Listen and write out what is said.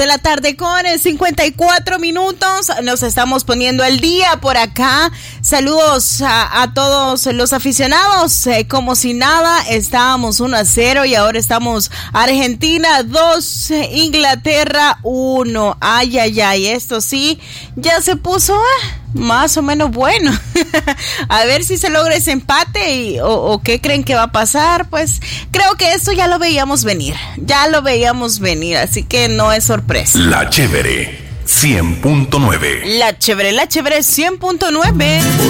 de la tarde con 54 minutos. Nos estamos poniendo al día por acá. Saludos a todos los aficionados. Como si nada, estábamos 1-0 y ahora estamos Argentina 2, Inglaterra 1. Ay, ay, ay, esto sí, ya se puso más o menos bueno. A ver si se logra ese empate o qué creen que va a pasar. Pues creo que esto ya lo veíamos venir. Así que no es sorpresa. La Chévere 100.9. La Chévere 100.9.